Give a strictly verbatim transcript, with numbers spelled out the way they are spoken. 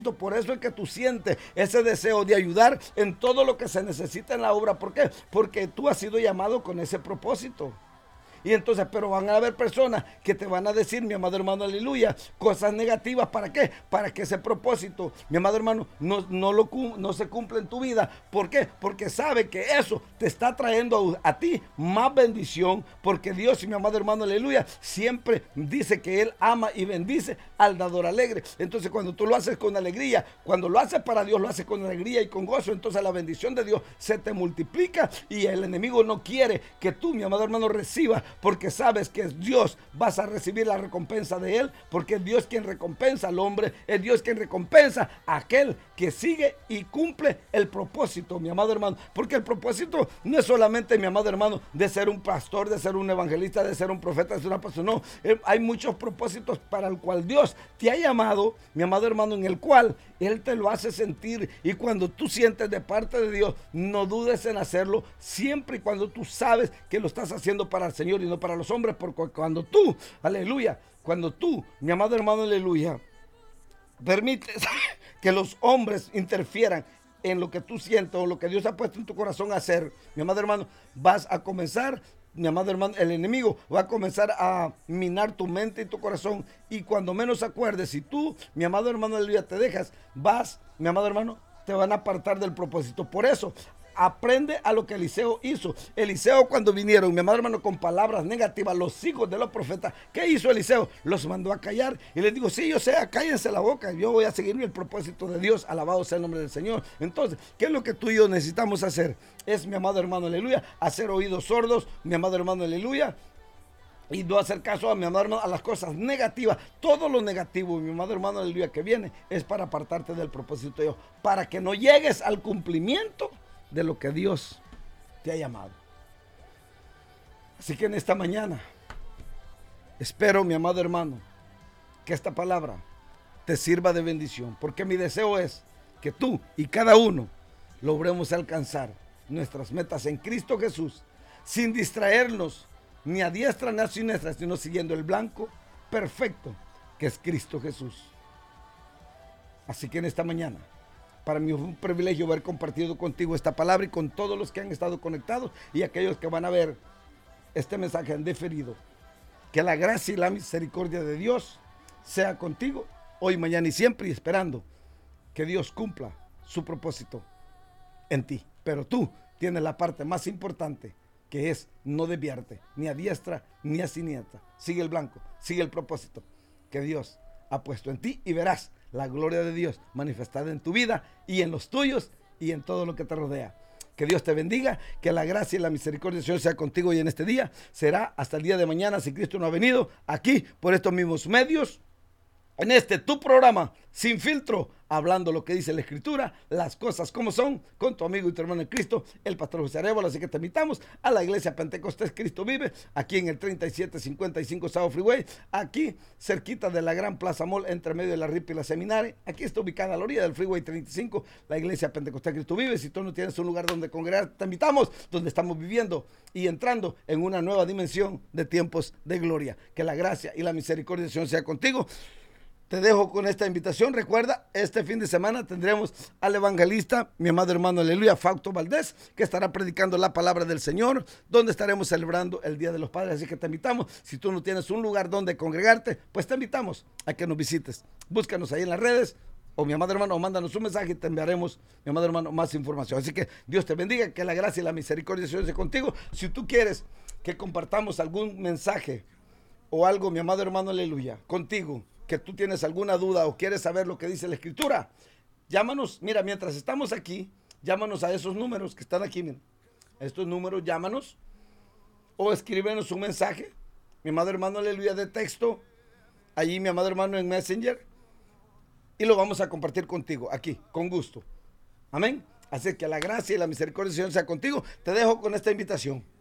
Por eso es que tú sientes ese deseo de ayudar en todo lo que se necesita en la obra. ¿Por qué? Porque tú has sido llamado con ese propósito. Y entonces, pero van a haber personas que te van a decir, mi amado hermano, aleluya, cosas negativas. ¿Para qué? Para que ese propósito, mi amado hermano, no, no, lo, no se cumpla en tu vida. ¿Por qué? Porque sabe que eso te está trayendo a, a ti más bendición. Porque Dios, mi amado hermano, aleluya, siempre dice que Él ama y bendice al dador alegre. Entonces, cuando tú lo haces con alegría, cuando lo haces para Dios, lo haces con alegría y con gozo, entonces la bendición de Dios se te multiplica y el enemigo no quiere que tú, mi amado hermano, recibas, porque sabes que es Dios, vas a recibir la recompensa de Él, porque es Dios quien recompensa al hombre, es Dios quien recompensa a aquel que sigue y cumple el propósito, mi amado hermano, porque el propósito no es solamente, mi amado hermano, de ser un pastor, de ser un evangelista, de ser un profeta, de ser una persona, no, hay muchos propósitos para el cual Dios te ha llamado, mi amado hermano, en el cual Él te lo hace sentir, y cuando tú sientes de parte de Dios, no dudes en hacerlo, siempre y cuando tú sabes que lo estás haciendo para el Señor y no para los hombres, porque cuando tú, aleluya, cuando tú, mi amado hermano, aleluya, permites que los hombres interfieran en lo que tú sientes o lo que Dios ha puesto en tu corazón a hacer, mi amado hermano, vas a comenzar, mi amado hermano, el enemigo va a comenzar a minar tu mente y tu corazón, y cuando menos acuerdes, si tú, mi amado hermano, aleluya, te dejas, vas, mi amado hermano, te van a apartar del propósito. Por eso, aprende a lo que Eliseo hizo. Eliseo, cuando vinieron, mi amado hermano, con palabras negativas, los hijos de los profetas, ¿qué hizo Eliseo? Los mandó a callar y les digo, sí, yo sé, cállense la boca, yo voy a seguir el propósito de Dios, alabado sea el nombre del Señor. Entonces, ¿qué es lo que tú y yo necesitamos hacer? Es, mi amado hermano, aleluya, hacer oídos sordos, mi amado hermano, aleluya, y no hacer caso a mi amado hermano, a las cosas negativas. Todo lo negativo, mi amado hermano, aleluya, que viene, es para apartarte del propósito de Dios, para que no llegues al cumplimiento de lo que Dios te ha llamado. Así que en esta mañana espero, mi amado hermano, que esta palabra te sirva de bendición, porque mi deseo es que tú y cada uno logremos alcanzar nuestras metas en Cristo Jesús, sin distraernos ni a diestra ni a siniestra, sino siguiendo el blanco perfecto que es Cristo Jesús. Así que en esta mañana, para mí es un privilegio haber compartido contigo esta palabra y con todos los que han estado conectados y aquellos que van a ver este mensaje en diferido. Que la gracia y la misericordia de Dios sea contigo hoy, mañana y siempre, y esperando que Dios cumpla su propósito en ti. Pero tú tienes la parte más importante, que es no desviarte ni a diestra ni a siniestra. Sigue el blanco, sigue el propósito que Dios ha puesto en ti y verás la gloria de Dios manifestada en tu vida y en los tuyos y en todo lo que te rodea. Que Dios te bendiga, que la gracia y la misericordia del Señor sea contigo y en este día será hasta el día de mañana, si Cristo no ha venido, aquí por estos mismos medios, en este tu programa, Sin Filtro, hablando lo que dice la Escritura, las cosas como son, con tu amigo y tu hermano en Cristo, el pastor José Arevalo. Así que te invitamos a la iglesia Pentecostés Cristo Vive, aquí en el treinta y siete cincuenta y cinco South Freeway, aquí cerquita de la Gran Plaza Mall, entre medio de la R I P y la Seminaria. Aquí está ubicada a la orilla del Freeway treinta y cinco, la iglesia Pentecostés Cristo Vive. Si tú no tienes un lugar donde congregar, te invitamos, donde estamos viviendo y entrando en una nueva dimensión de tiempos de gloria. Que la gracia y la misericordia del Señor sea contigo. Te dejo con esta invitación. Recuerda, este fin de semana tendremos al evangelista, mi amado hermano, aleluya, Fausto Valdés, que estará predicando la palabra del Señor, donde estaremos celebrando el Día de los Padres. Así que te invitamos, si tú no tienes un lugar donde congregarte, pues te invitamos a que nos visites. Búscanos ahí en las redes, o mi amado hermano, o mándanos un mensaje y te enviaremos, mi amado hermano, más información. Así que Dios te bendiga, que la gracia y la misericordia del Señor sea contigo. Si tú quieres que compartamos algún mensaje o algo, mi amado hermano, aleluya, contigo, que tú tienes alguna duda o quieres saber lo que dice la Escritura, llámanos. Mira, mientras estamos aquí, llámanos a esos números que están aquí, miren. Estos números, llámanos o escríbenos un mensaje, mi amado hermano, aleluya, de texto, allí, mi amado hermano, en Messenger, y lo vamos a compartir contigo aquí, con gusto. Amén. Así que la gracia y la misericordia del Señor sea contigo. Te dejo con esta invitación.